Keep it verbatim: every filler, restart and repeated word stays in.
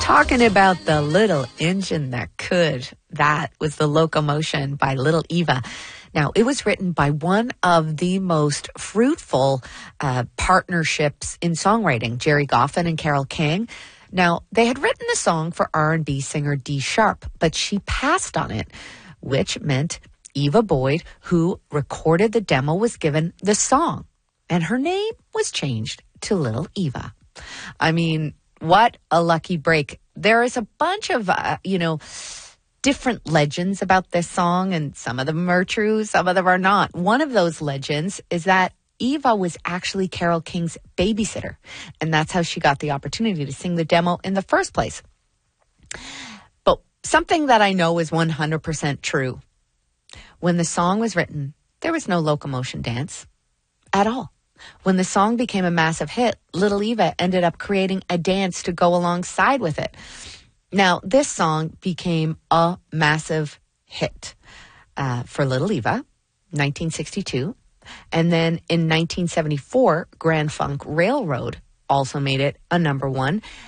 Talking about the little engine that could. That was The Locomotion by Little Eva. Now, it was written by one of the most fruitful uh, partnerships in songwriting, Jerry Goffin and Carole King. Now, they had written the song for R and B singer Dee Sharp, but she passed on it, which meant Eva Boyd, who recorded the demo, was given the song, and her name was changed to Little Eva. I mean, what a lucky break. There is a bunch of, uh, you know, different legends about this song, and some of them are true, some of them are not. One of those legends is that Eva was actually Carole King's babysitter, and that's how she got the opportunity to sing the demo in the first place. But something that I know is one hundred percent true. When the song was written, there was no locomotion dance at all. When the song became a massive hit, Little Eva ended up creating a dance to go alongside with it. Now, this song became a massive hit uh, for Little Eva, nineteen sixty-two. And then in nineteen seventy-four, Grand Funk Railroad also made it a number one.